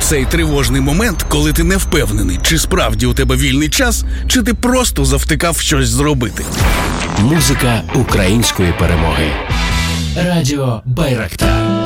Цей тривожний момент, коли ти не впевнений, чи справді у тебе вільний час, чи ти просто завтикав щось зробити. Музика української перемоги. Радіо Байрактар.